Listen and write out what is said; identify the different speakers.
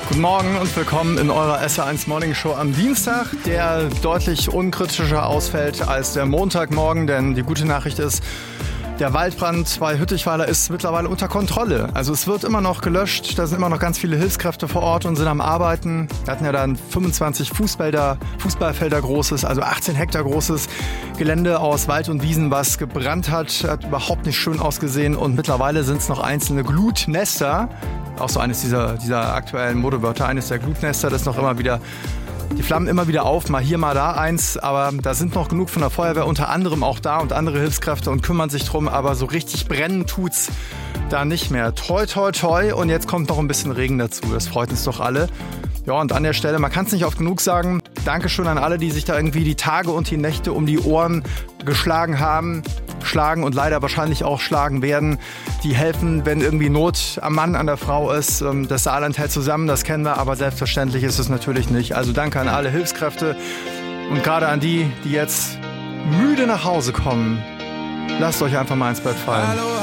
Speaker 1: Guten Morgen und willkommen in eurer SR1 Morning Show am Dienstag, der deutlich unkritischer ausfällt als der Montagmorgen, denn die gute Nachricht ist, der Waldbrand bei Hüttichweiler ist mittlerweile unter Kontrolle. Also es wird immer noch gelöscht, da sind immer noch ganz viele Hilfskräfte vor Ort und sind am Arbeiten. Wir hatten ja dann 25 Fußballfelder großes, also 18 Hektar großes Gelände aus Wald und Wiesen, was gebrannt hat überhaupt nicht schön ausgesehen und mittlerweile sind es noch einzelne Glutnester. Auch so eines dieser aktuellen Modewörter, eines der Glutnester, das noch immer wieder, die flammen immer wieder auf, mal hier, mal da eins, aber da sind noch genug von der Feuerwehr unter anderem auch da und andere Hilfskräfte und kümmern sich drum, aber so richtig brennen tut's da nicht mehr. Toi, toi, toi und jetzt kommt noch ein bisschen Regen dazu, das freut uns doch alle. Ja, und an der Stelle, man kann es nicht oft genug sagen, Dankeschön an alle, die sich da irgendwie die Tage und die Nächte um die Ohren geschlagen haben, schlagen und leider wahrscheinlich auch schlagen werden. Die helfen, wenn irgendwie Not am Mann, an der Frau ist. Das Saarland hält zusammen, das kennen wir, aber selbstverständlich ist es natürlich nicht. Also danke an alle Hilfskräfte und gerade an die, die jetzt müde nach Hause kommen. Lasst euch einfach mal ins Bett fallen. Hallo.